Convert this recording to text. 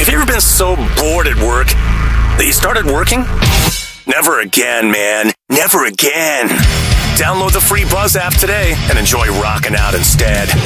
Have you ever been so bored at work that you started working? Never again, man. Never again. Download the free Buzz app today and enjoy rocking out instead.